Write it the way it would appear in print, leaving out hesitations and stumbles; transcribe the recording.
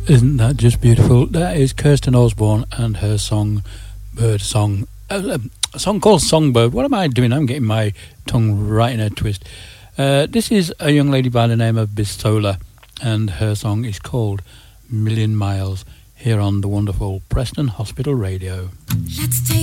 Isn't that just beautiful? That is Kirsten Osborne and her song, Bird Song. A song called Songbird. What am I doing? I'm getting my tongue right in a twist. This is a young lady by the name of Bisola, and her song is called Million Miles, here on the wonderful Preston Hospital Radio. Let's take